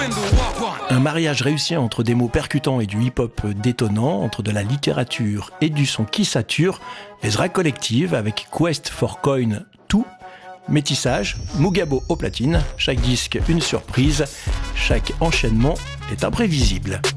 Un mariage réussi entre des mots percutants et du hip-hop détonnant, entre de la littérature et du son qui sature. Ezra Collective avec Quest for Coin, tout. Métissage, Mugabo au platine. Chaque disque une surprise. Chaque enchaînement est imprévisible.